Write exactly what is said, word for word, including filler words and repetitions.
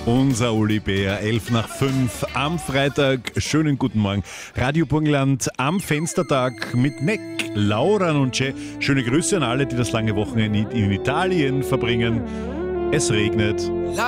Unser Uli Bär, elf nach fünf am Freitag. Schönen guten Morgen. Radio Burgenland am Fenstertag mit Neck, Laura und Jay. Schöne Grüße an alle, die das lange Wochenende in Italien verbringen. Es regnet.